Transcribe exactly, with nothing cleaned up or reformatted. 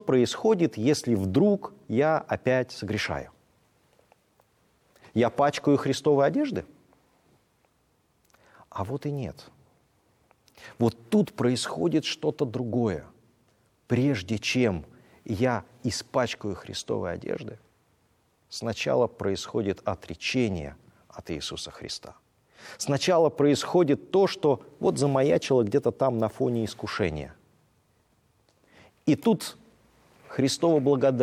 происходит, если вдруг я опять согрешаю? Я пачкаю Христовой одежды? А вот и нет. Вот тут происходит что-то другое. Прежде чем я испачкаю Христовой одежды, сначала происходит отречение от Иисуса Христа. Сначала происходит то, что вот замаячило где-то там на фоне искушения. И тут Христова благодать